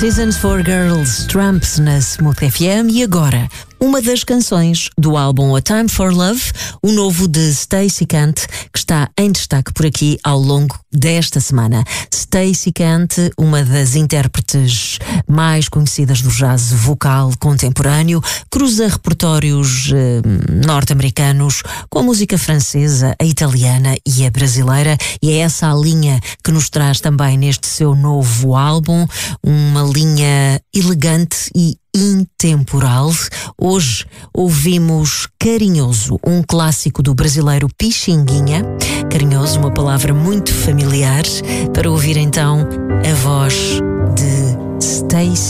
Seasons for Girls, Tramps na Smooth FM. E agora, uma das canções do álbum A Time for Love, o novo de Stacey Kent, que está em destaque por aqui ao longo desta semana. Stacey Kent, uma das intérpretes mais conhecidas do jazz vocal contemporâneo, cruza repertórios norte-americanos com a música francesa, a italiana e a brasileira, e é essa a linha que nos traz também neste seu novo álbum, uma linha elegante e intemporal. Hoje ouvimos Carinhoso, um clássico do brasileiro Pixinguinha. Carinhoso, uma palavra muito familiar, para ouvir então a voz de Stacey